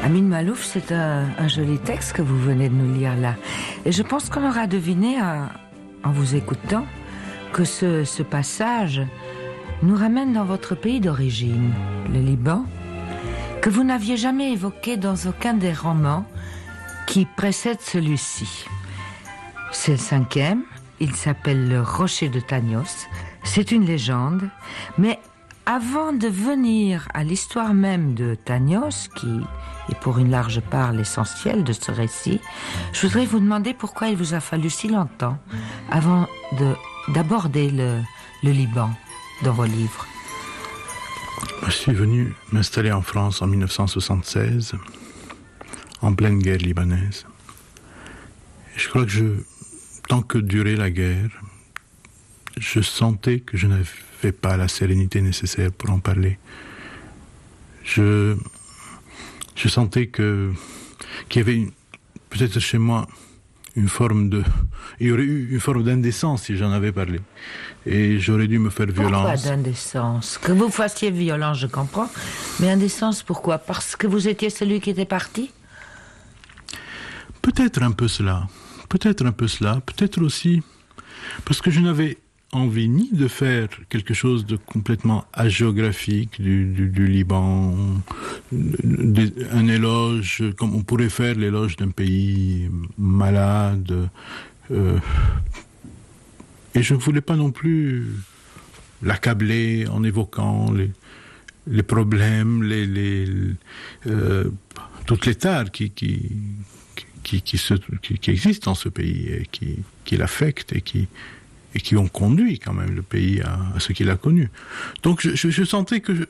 Amin Maalouf, c'est un joli texte que vous venez de nous lire là. Et je pense qu'on aura deviné, en vous écoutant, que ce passage nous ramène dans votre pays d'origine, le Liban, que vous n'aviez jamais évoqué dans aucun des romans qui précèdent celui-ci. C'est le 5e, il s'appelle Le Rocher de Tanios. C'est une légende, mais avant de venir à l'histoire même de Tanios, qui est pour une large part l'essentiel de ce récit, je voudrais vous demander pourquoi il vous a fallu si longtemps avant d'aborder le Liban dans vos livres. Je suis venu m'installer en France en 1976, en pleine guerre libanaise. Et je crois que tant que durait la guerre, je sentais que je n'avais pas la sérénité nécessaire pour en parler. Je sentais qu'il y avait peut-être chez moi il y aurait eu une forme d'indécence si j'en avais parlé. Et j'aurais dû me faire violence. Pourquoi d'indécence? Que vous fassiez violence, je comprends. Mais indécence, pourquoi? Parce que vous étiez celui qui était parti? Peut-être un peu cela. Peut-être aussi parce que je n'avais envie ni de faire quelque chose de complètement hagiographique du Liban, un éloge, comme on pourrait faire l'éloge d'un pays malade, et je ne voulais pas non plus l'accabler en évoquant les problèmes, toutes les tares qui existent dans ce pays et qui l'affectent et qui ont conduit quand même le pays à ce qu'il a connu. Donc je sentais que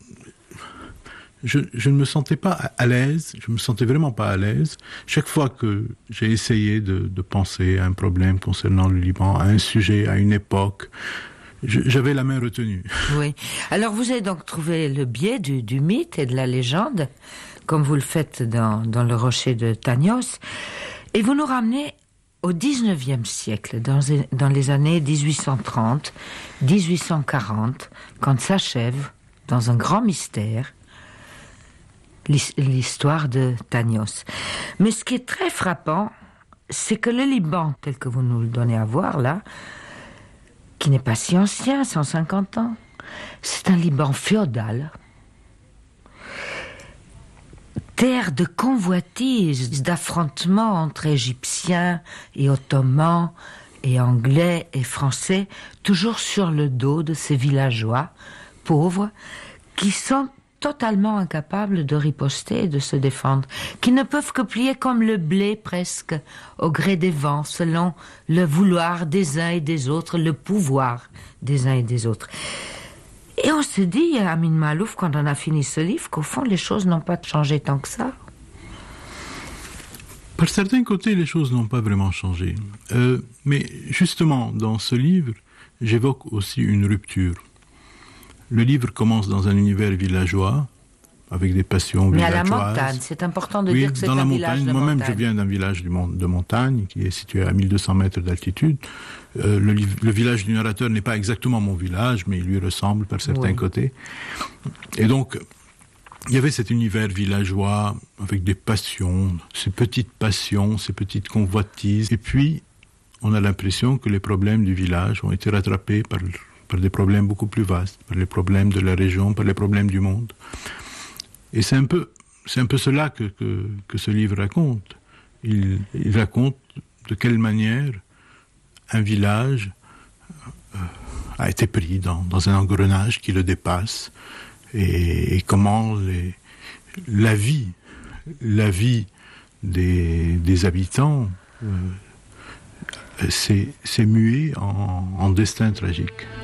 je ne me sentais pas à l'aise, je me sentais vraiment pas à l'aise. Chaque fois que j'ai essayé de penser à un problème concernant le Liban, à un sujet, à une époque, j'avais la main retenue. Oui. Alors vous avez donc trouvé le biais du mythe et de la légende, comme vous le faites dans Le Rocher de Tanios, et vous nous ramenez au XIXe siècle, dans les années 1830, 1840, quand s'achève, dans un grand mystère, l'histoire de Tanios. Mais ce qui est très frappant, c'est que le Liban, tel que vous nous le donnez à voir là, qui n'est pas si ancien, 150 ans, c'est un Liban féodal, terre de convoitise, d'affrontements entre Égyptiens et Ottomans et Anglais et Français, toujours sur le dos de ces villageois pauvres qui sont totalement incapables de riposter et de se défendre, qui ne peuvent que plier comme le blé presque au gré des vents, selon le vouloir des uns et des autres, le pouvoir des uns et des autres. Et on se dit, Amin Maalouf, quand on a fini ce livre, qu'au fond, les choses n'ont pas changé tant que ça. Par certains côtés, les choses n'ont pas vraiment changé. Mais justement, dans ce livre, j'évoque aussi une rupture. Le livre commence dans un univers villageois, avec des passions villageoises. Mais à la montagne, c'est important de dire que c'est un village de montagne. Moi-même, je viens d'un village de montagne, qui est situé à 1200 mètres d'altitude. Le village du narrateur n'est pas exactement mon village, mais il lui ressemble par certains côtés. Et donc, il y avait cet univers villageois, avec des passions, ces petites convoitises. Et puis, on a l'impression que les problèmes du village ont été rattrapés par des problèmes beaucoup plus vastes, par les problèmes de la région, par les problèmes du monde. Et c'est un peu cela que ce livre raconte. Il raconte de quelle manière un village a été pris dans un engrenage qui le dépasse et comment la vie des habitants s'est muée en destin tragique.